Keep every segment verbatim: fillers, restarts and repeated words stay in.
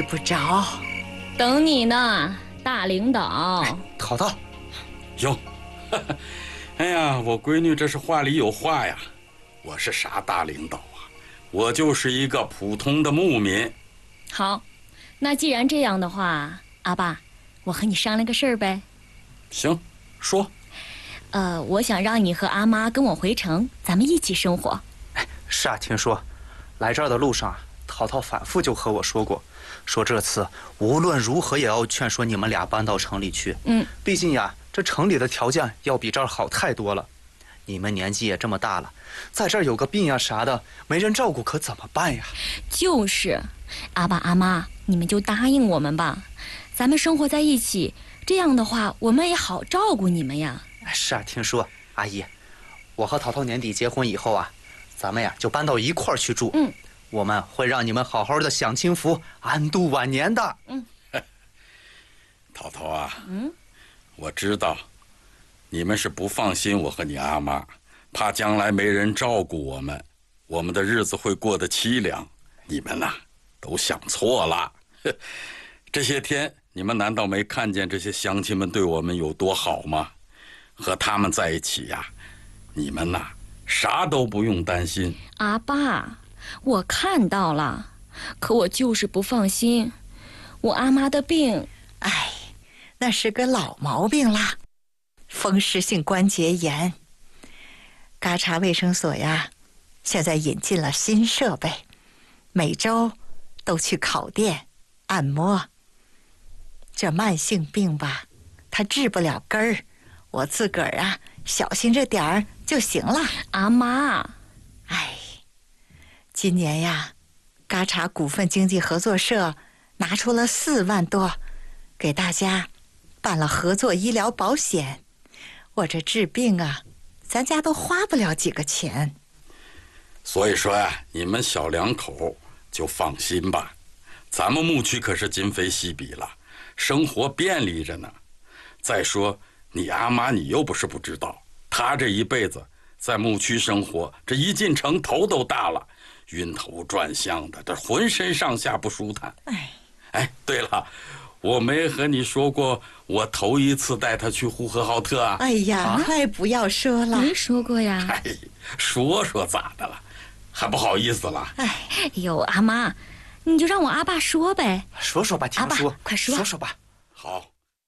不着。 等你呢，大领导。 哎，淘淘， 哟，哎呀，我闺女这是话里有话呀。我是啥大领导啊？我就是一个普通的牧民。 好，那既然这样的话，阿爸，我和你商量个事儿呗。 行，说。 呃，我想让你和阿妈跟我回城，咱们一起生活。 哎，是啊，听说来这儿的路上啊，淘淘反复就和我说过，说这次无论如何也要劝说你们俩搬到城里去。 嗯， 毕竟呀，这城里的条件要比这儿好太多了。你们年纪也这么大了，在这儿有个病呀啥的，没人照顾可怎么办呀？ 就是，阿爸阿妈，你们就答应我们吧，咱们生活在一起，这样的话我们也好照顾你们呀。 是啊，听说阿姨，我和淘淘年底结婚以后啊，咱们呀就搬到一块儿去住。 嗯， 我们会让你们好好的享清福，安度晚年的。 嗯， 淘淘啊， 嗯， 我知道你们是不放心我和你阿妈，怕将来没人照顾我们，我们的日子会过得凄凉。你们呐，都想错了。这些天你们难道没看见这些乡亲们对我们有多好吗？和他们在一起呀，你们呐，啥都不用担心。 阿爸，我看到了，可我就是不放心，我阿妈的病。 哎，那是个老毛病啦，风湿性关节炎。嘎查卫生所呀，现在引进了新设备，每周都去烤电、按摩。这慢性病吧，它治不了根儿，我自个儿啊小心着点儿就行了。 阿妈， 哎，今年呀，嘎查股份经济合作社拿出了四万多，给大家办了合作医疗保险。我这治病啊，咱家都花不了几个钱。 所以说呀，你们小两口就放心吧，咱们牧区可是今非昔比了，生活便利着呢。再说你阿妈，你又不是不知道，她这一辈子在牧区生活，这一进城头都大了，晕头转向的，这浑身上下不舒坦。 哎， 哎，对了，我没和你说过我头一次带她去呼和浩特啊。 哎呀， 啊快不要说了。 没说过呀。 哎，说说咋的了，还不好意思了？ 哎， 哎呦，阿妈，你就让我阿爸说呗。 说说吧，听阿说， 爸快说说说吧。 好。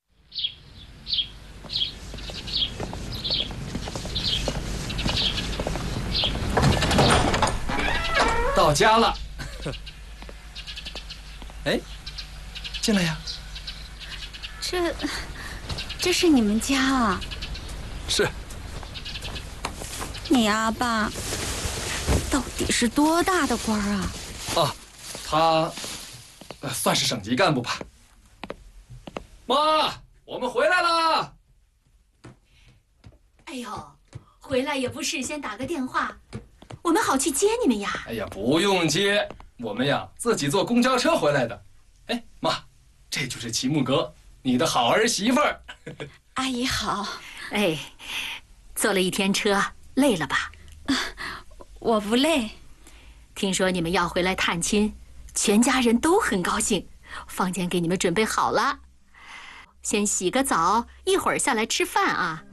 到家了。哎，进来呀。 这，这是你们家啊？ 是。 你阿爸到底是多大的官啊？ 啊，他、呃、算是省级干部吧。妈，我们回来了。 哎呦，回来也不事先打个电话，我们好去接你们呀。 哎呀，不用接，我们呀自己坐公交车回来的。哎，妈，这就是齐木格，你的好儿媳妇儿。 阿姨好。 哎，坐了一天车，累了吧？ 我不累。 听说你们要回来探亲，全家人都很高兴，房间给你们准备好了。先洗个澡，一会儿下来吃饭啊。